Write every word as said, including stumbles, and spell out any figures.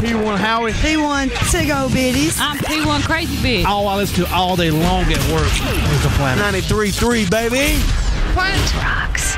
P one Howie. P one Tiggo Bitties. I'm P one Crazy Bitch. All I listen to all day long at work is the Planet. ninety-three point three, baby. Planet Rocks.